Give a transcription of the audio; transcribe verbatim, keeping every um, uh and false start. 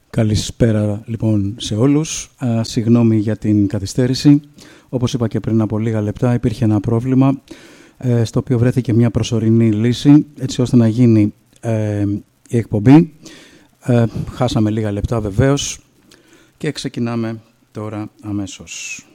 Καλησπέρα λοιπόν σε όλους. Α, συγγνώμη για την καθυστέρηση. Όπως είπα και πριν από λίγα λεπτά, υπήρχε ένα πρόβλημα ε, στο οποίο βρέθηκε μια προσωρινή λύση έτσι ώστε να γίνει ε, η εκπομπή. Ε, χάσαμε λίγα λεπτά βεβαίως και ξεκινάμε τώρα αμέσως.